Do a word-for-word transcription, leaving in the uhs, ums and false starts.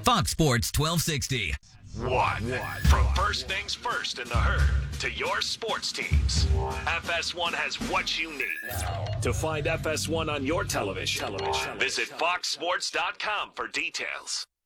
Fox Sports twelve sixty. One. From first things first in the herd to your sports teams, F S one has what you need. To find F S one on your television, television. visit fox sports dot com for details.